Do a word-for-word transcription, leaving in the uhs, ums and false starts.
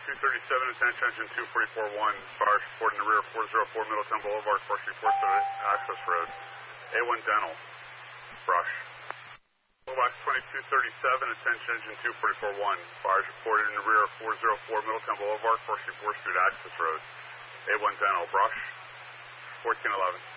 twenty-two thirty-seven, attention engine two forty-four one, fires reporting the rear of four oh four Middletown Boulevard, course report to access road. A one Dental, brush. Box twenty-two thirty-seven, attention engine two forty-four one, fires reported in the rear of four oh four Middletown Boulevard, course report to access road. A one Dental, brush. fourteen eleven.